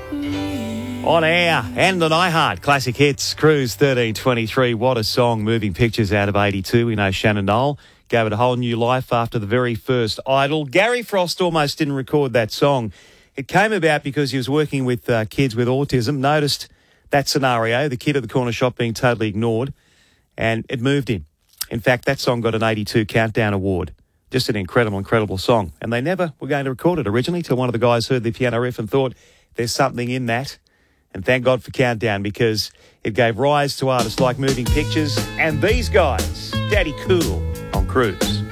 On air and on iHeart, Classic Hits, Cruise 1323. What a song, moving pictures out of 82. We know Shannon Noll gave it a whole new life after the very first Idol. Gary Frost almost didn't record that song. It came about because he was working with kids with autism, noticed that scenario, the kid at the corner shop being totally ignored, and it moved him. In fact, that song got an 82 Countdown Award. Just an incredible, incredible song. And they never were going to record it originally till one of the guys heard the piano riff and thought, there's something in that. And thank God for Countdown, because it gave rise to artists like Moving Pictures and these guys, Daddy Cool on Cruise.